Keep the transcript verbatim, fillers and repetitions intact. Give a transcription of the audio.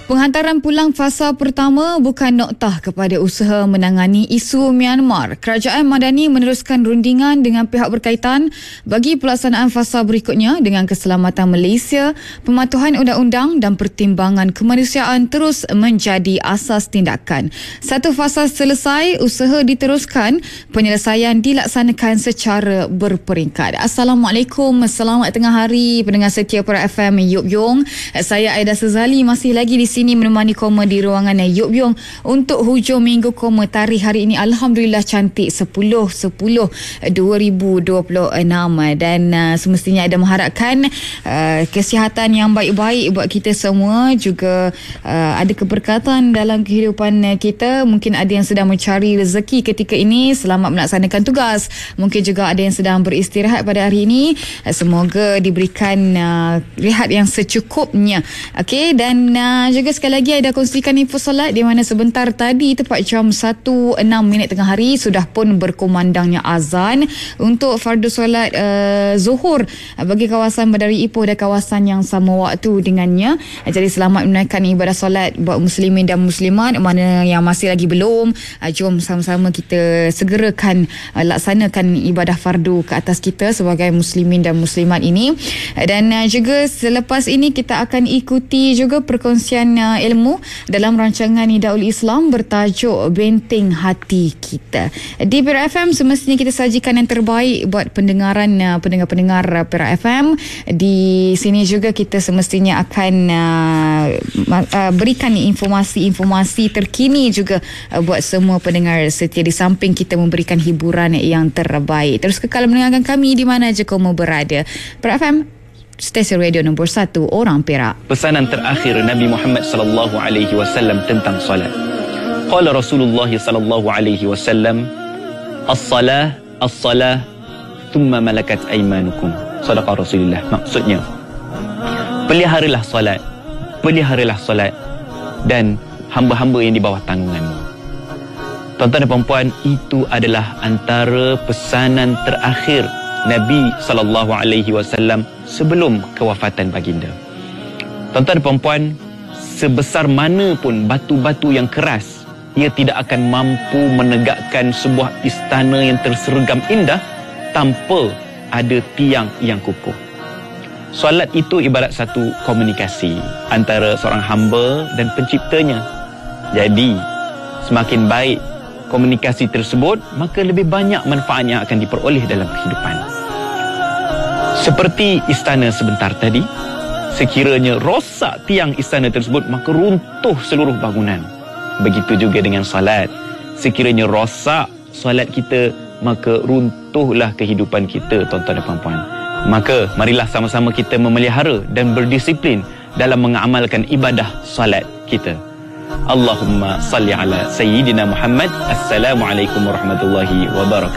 Penghantaran pulang fasa pertama bukan noktah kepada usaha menangani isu Myanmar. Kerajaan Madani meneruskan rundingan dengan pihak berkaitan bagi pelaksanaan fasa berikutnya dengan keselamatan Malaysia, pematuhan undang-undang dan pertimbangan kemanusiaan terus menjadi asas tindakan. Satu fasa selesai, usaha diteruskan, penyelesaian dilaksanakan secara berperingkat. Assalamualaikum, selamat tengah hari pendengar setia Perak F M Yub Yong. Saya Aida Sezali masih lagi di sini menemani koma di ruangan Yub Yong untuk hujung minggu koma. Tarikh hari ini alhamdulillah cantik sepuluh sepuluh dua ribu dua puluh enam dan uh, semestinya ada mengharapkan uh, kesihatan yang baik-baik buat kita semua, juga uh, ada keberkatan dalam kehidupan kita. Mungkin ada yang sedang mencari rezeki ketika ini, selamat melaksanakan tugas. Mungkin juga ada yang sedang beristirahat pada hari ini, uh, semoga diberikan uh, rehat yang secukupnya. Okey, dan uh, juga sekali lagi ada kongsikan info solat di mana sebentar tadi tepat jam satu enam minit tengah hari sudah pun berkumandangnya azan untuk fardu solat uh, Zuhur uh, bagi kawasan Badari Ipoh dan kawasan yang sama waktu dengannya. Uh, jadi selamat menunaikan ibadah solat buat muslimin dan muslimat. Mana yang masih lagi belum, uh, jom sama-sama kita segerakan uh, laksanakan ibadah fardu ke atas kita sebagai muslimin dan muslimat ini. Uh, dan uh, juga selepas ini kita akan ikuti juga perkongsian uh, ilmu dalam rancangan Nidaul Islam bertajuk Benteng Hati Kita. Di Perak F M semestinya kita sajikan yang terbaik buat pendengaran uh, pendengar-pendengar uh, Perak F M. Di sini juga kita semestinya akan uh, uh, berikan informasi-informasi terkini juga uh, buat semua pendengar setia, di samping kita memberikan hiburan yang terbaik. Terus kekal mendengarkan kami di mana saja kamu berada. Perak F M, stesen radio nombor satu orang Perak. Pesanan terakhir Nabi Muhammad sallallahu alaihi wasallam tentang solat. Qala Rasulullah sallallahu alaihi wasallam, as-salah as-salah thumma malakat aymanukum. Sadaqa Rasulullah. Maksudnya, peliharalah solat, peliharalah solat dan hamba-hamba yang di bawah tanggunganmu. Tuan-tuan dan puan-puan, itu adalah antara pesanan terakhir Nabi sallallahu alaihi wasallam sebelum kewafatan baginda. Tuan-tuan dan puan-puan, sebesar mana pun batu-batu yang keras, ia tidak akan mampu menegakkan sebuah istana yang tersergam indah tanpa ada tiang yang kukuh. Solat itu ibarat satu komunikasi antara seorang hamba dan penciptanya. Jadi, semakin baik komunikasi tersebut, maka lebih banyak manfaat yang akan diperoleh dalam kehidupan. Seperti istana sebentar tadi, sekiranya rosak tiang istana tersebut, maka runtuh seluruh bangunan. Begitu juga dengan salat. Sekiranya rosak salat kita, maka runtuhlah kehidupan kita, tuan-tuan dan puan-puan. Maka marilah sama-sama kita memelihara dan berdisiplin dalam mengamalkan ibadah salat kita. Allahumma salli ala Sayyidina Muhammad. Assalamualaikum warahmatullahi wabarakatuh.